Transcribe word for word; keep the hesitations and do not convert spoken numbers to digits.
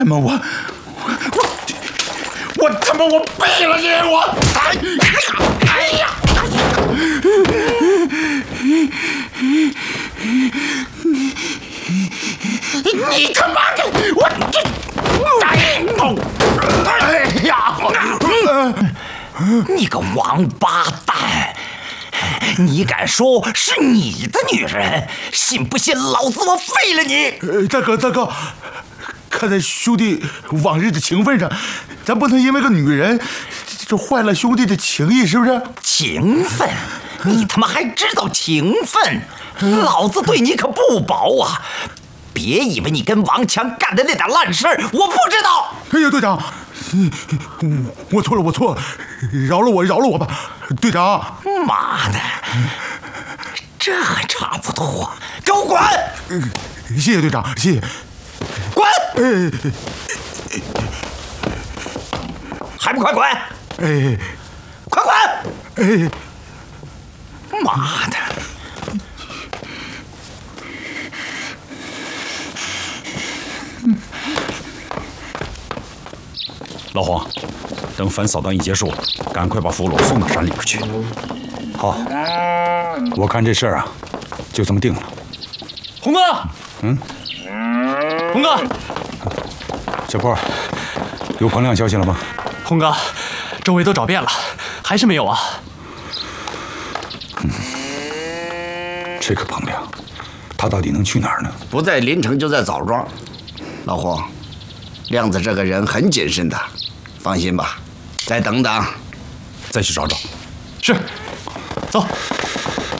他妈我我我他妈我背了你我！哎哎呀！你他妈的我这哎呀！ 你个王八蛋！你敢说是你的女人？信不信老子我废了你！ 呃，大哥大哥。 看在兄弟往日的情分上，咱不能因为个女人，就坏了兄弟的情谊，是不是？ 情分？你他妈还知道情分？老子对你可不薄啊！别以为你跟王强干的那点烂事儿我不知道。 哎呀，队长，我错了，我错了，饶了我，饶了我吧，队长。 妈的，这还差不多，给我滚！ 谢谢队长，谢谢。 滚！ 哎， 还不快滚！ 哎， 快滚！ 哎， 妈的！ 老黄，等反扫荡一结束，赶快把俘虏送到山里边去。好，我看这事儿啊，就这么定了。 红哥， 嗯。 红哥， 小坡，有彭亮消息了吗？ 红哥，周围都找遍了，还是没有啊。 嗯，这个彭亮，他到底能去哪儿呢？ 不在临城就在枣庄。老黄，亮子这个人很谨慎的，放心吧，再等等， 再去找找。 是，走。